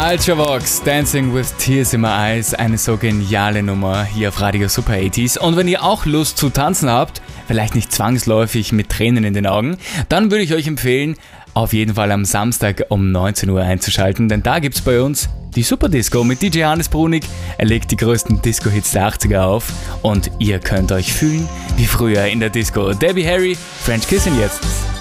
Ultravox, Dancing with Tears in My Eyes, eine so geniale Nummer hier auf Radio Super 80s. Und wenn ihr auch Lust zu tanzen habt, vielleicht nicht zwangsläufig mit Tränen in den Augen, dann würde ich euch empfehlen, auf jeden Fall am Samstag um 19 Uhr einzuschalten, denn da gibt's bei uns die Super Disco mit DJ Hannes Brunig. Er legt die größten Disco-Hits der 80er auf und ihr könnt euch fühlen wie früher in der Disco. Debbie Harry, French Kissing jetzt.